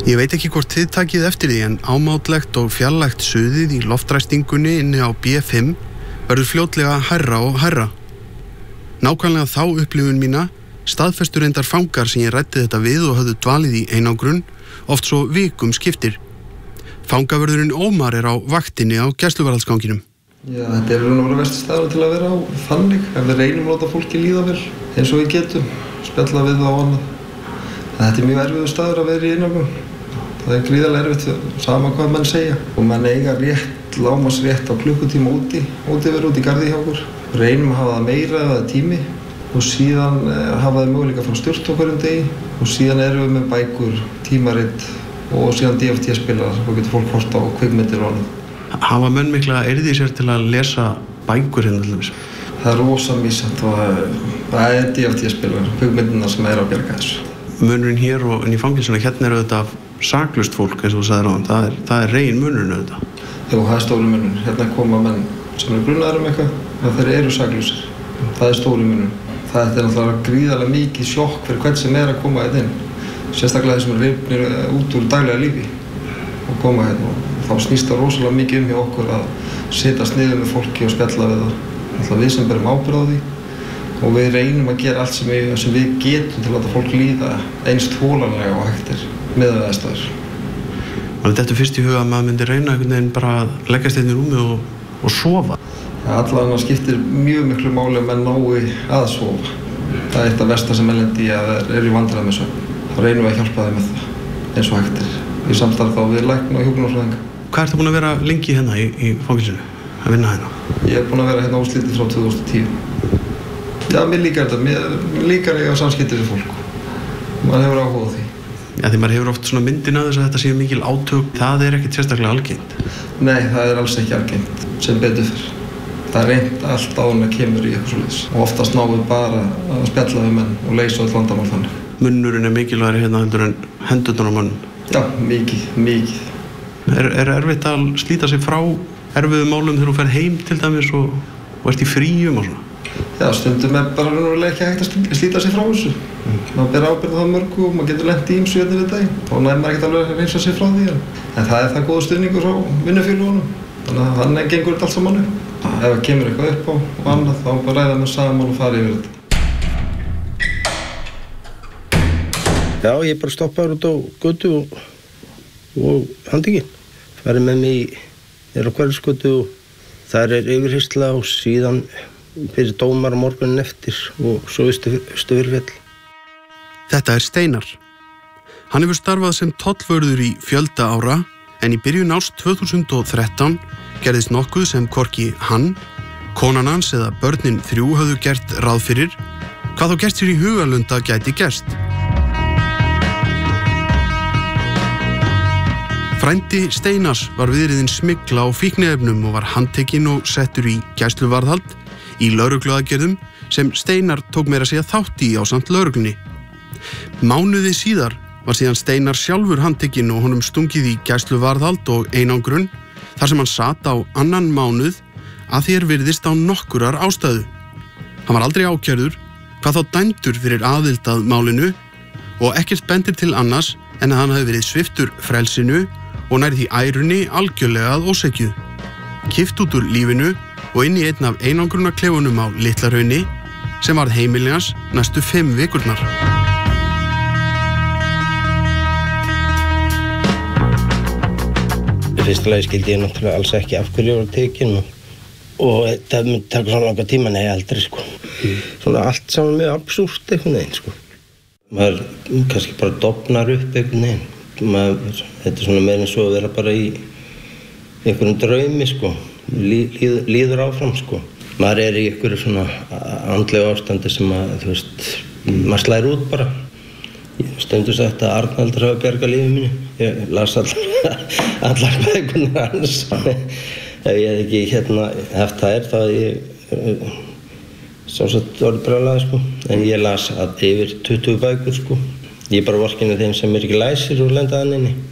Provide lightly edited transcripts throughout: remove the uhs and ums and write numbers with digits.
Ég veit ekki hvort þið takið eftir því en ámátlegt og fjarlægt suðið í loftræstingunni inni á B5 verður fljótlega hærra og hærra. Nákvæmlega þá upplifun mína staðfestur reyndar fangar sem ég ræddi þetta við og höfðu dvalið í einangrun, oft svo vikum skiptir. Fangavörðurinn Ómar á vaktinni á gæsluvarðhaldsganginum. Já, þetta raun versti staður til að vera á þannig, ef við reynum að láta fólki líða vel eins og við getum, spjalla við það og annað. Þetta mjög erfiður staður að vera í einangrun. Það gríðarlega erfitt, sama hvað menn segja. Og menn eiga lágmarksrétt á klukkutíma úti verið út í garði hjá okkur. Reynum að hafa það meira eða tími og síðan hafa það möguleika frá stjórn á hverjum degi og síðan erum við með bækur, tímarit og síðan DFT-spilar og getur fólk horft á kvikmyndir og annað. Hafa menn mikla erði í sér til að lesa bækur hérna til þess? Það rosa misjafnt og það DFT-spilar, kvikmyndirnar sem að bjarga þessu. Munurinn hér og inn í fangelsinu, hérna þetta saklaust fólk, eins og þú sagðir áðan, það regin munurinn auðvitað. Jú, það stóri munurinn. Hérna koma menn sem grunaðir eitthvað, en þeir eru saklausir. Það stóri munurinn. Það náttúrulega gríðarlega mikið sjokk fyrir hvern sem að koma hérna inn. Sérstaklega þeir sem rifnir út úr daglega lífi og koma hérna. Og þá snýst það rosalega mikið hjá okkur að setjast niður með fólki og spjalla við það. Alltaf við sem berum ábyrgð á því. Og við reynum að gera allt sem við getum til að láta fólk líða eins þolanlega og hægt með aðstæður. Var þetta fyrst í huga að maður myndi reyna einhvern veginn bara að leggast inn í rúmið og sofa? Allavega skiptir mjög miklu máli að menn nái að sofa. Það eitt af versta sem menn lendi í að eru í vandræðum með svefn. Þá reynum við að hjálpa þeim með það eins og hægt Í samstarf þá við lækna og hjúkrunarfræðinga. Hvað ertu búin að vera lengi hérna í fangelsinu að vinna hérna? Ég búin að vera hérna óslítið frá 2010. Já, mér líkar þetta. Mér líkar ég á samskipti við fólk. Maður hefur áhuga á því. Já, því maður hefur oft svona myndin að þess að þetta séu mikil átök. Það ekkert sérstaklega algengt. Nei, það alls ekki algengt, sem betur fyrr. Það reynt allt áður að kemur í eitthvað svoleiðis. Og oftast náum við bara að spjalla við menn og leysa öll vandamál þannig. Munnurinn mikilvægari hérna heldur en hendurnar á mönnum. Já, mikið. Er erfitt að slíta sig frá erfiðum málum þegar þú ferð heim til dæmis og ert í fríum og svona? Já, stundum bara raunverulega ekki hægt að slíta sig frá þessu. Maður ber ábyrgð á það mörgu og maður getur lent í ýmsu hérna við daginn. Þá nær maður ekkert alveg að reynsa sig frá því. En það það góður stuðningur frá vinnufélögunum. Þannig að þannig gengur þetta allt saman upp. Ef það kemur eitthvað upp á og annað, þá bara ræða með saman og fara yfir þetta. Já, ég bara stoppaður út á götu og handtekinn. Farið með mig á Hverfisgötu og þar yfirheyrsla og síðan fyrir dómar morgunin eftir og svo Austurfjall. Þetta Steinar. Hann hefur starfað sem tollvörður í fjölda ára en í byrjun árs 2013 gerðist nokkuð sem hvorki hann, konan hans eða börnin 3 höfðu gert ráð fyrir, hvað þá gert sér í hugalunda gæti gerst. Frændi Steinars var viðriðinn smygla á fíkniefnum og var handtekinn og settur í gæsluvarðhald í lögregluaðgerðum sem Steinar tók meira að segja þátt í ásamt lögreglunni. Mánuði síðar var síðan Steinar sjálfur handtekinn og honum stungið í gæsluvarðhald og einangrun þar sem hann sat á 2. mánuð að því virðist á nokkurar ástæðu. Hann var aldrei ákærður, hvað þá dæmdur fyrir aðild að málinu og ekkert bendir til annars en að hann hafi verið sviptur frelsinu og nærði því ærunni algjörlega að ósekju. Kippt út úr lífinu og inn í einn af einangrunarklefunum á Litla-Hrauni sem varð heimili hans næstu 5 vikurnar. Í fyrsta lagi skildi ég náttúrulega alls ekki af hverju ég var tekinn og þetta myndi taka svona langa tíma, nei aldrei sko. Svona allt saman mjög absúrt einhvern veginn sko. Maður kannski bara dofnar upp einhvern veginn. Þetta svona meira eins og að vera bara í einhverjum draumi sko. Líður áfram sko. Maður í einhverju svona andlegu ástandi sem að, þú veist, maður slær út bara. Ég stundum sagt að Arnaldur hafi bjargað lífi mínu. Ég las allar bækurnar hans. Ef ég hefði ekki haft þær þá hefði ég sjálfsagt orðið brjálaður sko. En ég las yfir 20 bækur sko. Ég bara vorkenni þeim sem ekki læsir og lenda þannig inni.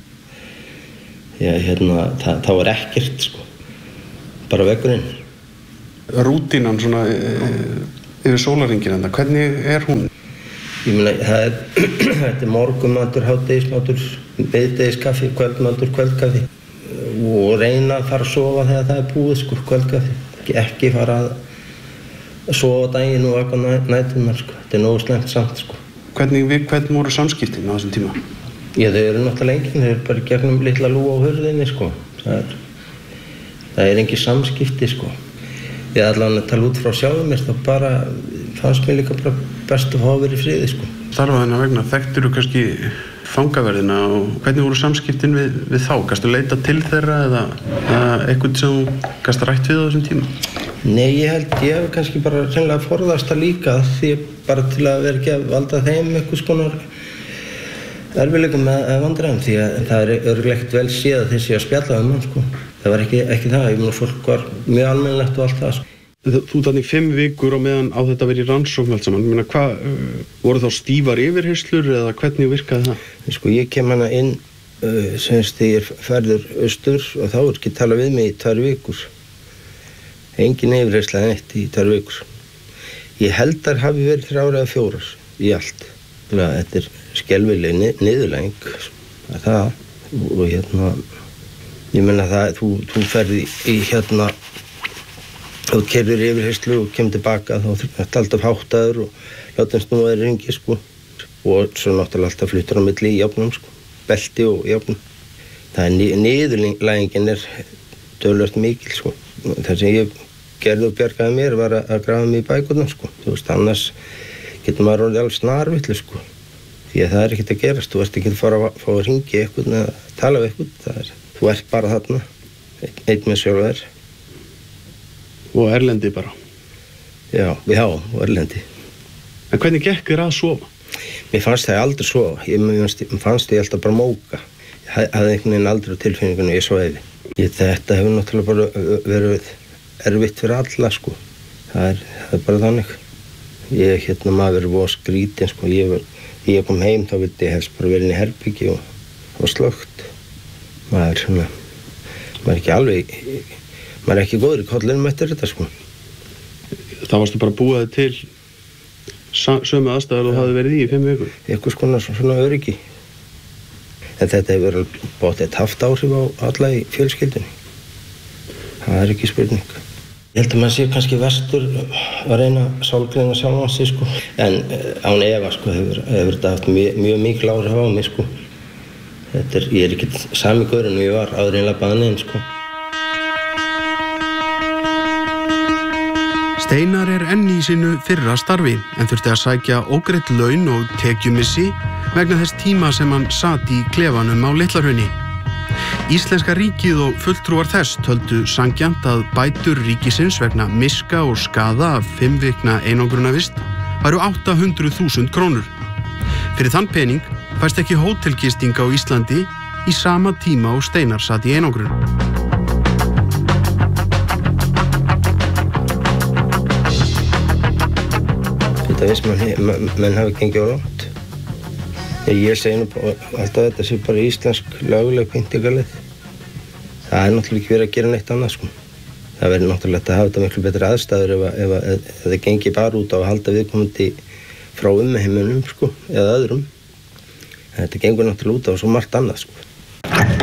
Það var ekkert sko. Bara veggurinn. Rútínan svona yfir sólarhringinn, hvernig hún? Ég meina, þetta morgunmatur, hádegismatur, miðdegiskaffi, kvöldmatur, kvöldkaffi og reyna að fara að sofa þegar það búið, sko, kvöldkaffi. Ekki fara að sofa daginn og vaka næturnar, sko. Þetta nógu slæmt samt, sko. Hvernig voru samskiptin á þessum tíma? Já, þau eru náttúrulega engin, þau eru bara gegnum litla lúa á hurðinni, sko. Það er engin samskipti, sko. Ég allavega að tala út frá sjálfum mér, þá bara fannst mér líka bara best að fá að vera í friði, sko. Starfaðina vegna, þekktirðu kannski fangaverðina og hvernig voru samskiptin við þá? Gastu leita til þeirra eða eitthvað sem þú gastu rætt við á þessum tíma? Nei, ég hef kannski bara hreinlega forðast það líka því bara til að vera ekki að valda þeim eitthvað skonar erfiðleikum með vandræðum því að það er örugglega ekkert vel séð að þeir séu að spjalla um hann, sko. Það var ekki það, ég meina fólk var mjög almennilegt og allt það, sko. Þú þannig 5 vikur og meðan á þetta verið í rannsókn allt saman. Ég meina, voru þá stífar yfirheyrslur eða hvernig virkaði það? Sko, ég kem hana inn semst þegar ég ferður austur og þá er ekki talað við mig í 2 vikur. Engin yfirheyrsla neitt í 2 vikur. Ég held þær hafi verið 3 eða 4 í allt. Þetta er skelfileg niðurlæging, það og ég meina það, þú ferði í þú keyrðir yfirheyrslu og kemur tilbaka þá þurfti alltaf háttaður og látum snúa þér ringi, sko. Og svo náttúrulega alltaf fluttur á milli í járnum, sko. Belti og járnum. Það niðurlægingin er töluvert mikil, sko. Það sem ég gerði og bjargaði mér var að grafa mig í bækurnar, sko. Þú veist, annars getur maður orðið alveg snarvillu, sko. Því að það er ekkert að gerast. Þú ert ekki að fá að ringi eitthvað eða tala við eitthvað. Þú ert bara þarna, einn með sjálfur. Og erlendi bara? Já, og erlendi. En hvernig gekk þér að sofa? Mér fannst það aldrei sofa. Mér fannst ég alltaf bara móka. Ég hafði einhvern veginn aldrei á tilfinningunni ég svæfi. Þetta hefur náttúrulega bara verið erfitt fyrir alla, sko. Það er bara þannig. Maður verið voða skrítinn, sko. Ég kom heim, þá vildi ég helst bara vera inn í herbyggi og slögt. Maður er ekki góður í kollinum eftir þetta, sko. Það varstu bara búið til sömu aðstæður og hafði verið í 5 vikur? Eitthvað svona öryggi. En þetta hefur bóttið haft áhrif á alla í fjölskyldunni. Það er ekki spurning. Ég held að maður sé kannski vestur að reyna að sálgreina sjálfan sig, sko. En án efa, sko, hefur þetta haft mjög mikil áhrif á mig, sko. Ég er ekki sami gaurinn og ég var áður en labbaði inn, sko. Steinar er enn í sínu fyrra starfi en þurfti að sækja ógreidd laun og tekjumissi vegna þess tíma sem hann sat í klefanum á Litla-Hrauni. Íslenska ríkið og fulltrúar þess töldu sanngjarnt að bætur ríkisins vegna miska og skaða af 5 vikna einangrunarvist væru 800.000 krónur. Fyrir þann pening fæst ekki hótelgisting á Íslandi í sama tíma og Steinar sat í einangrun. Það finnst menn hafi gengið á langt. Ég segi nú alltaf þetta sé bara íslensk löguleg pyntingarleið. Það er náttúrulega ekki verið að gera neitt annað, sko. Það verður náttúrulega að hafa þetta miklu betri aðstæður ef það gengi bara út á að halda viðkomandi frá heiminum, sko, eða öðrum. Þetta gengur náttúrulega út á svo margt annað, sko.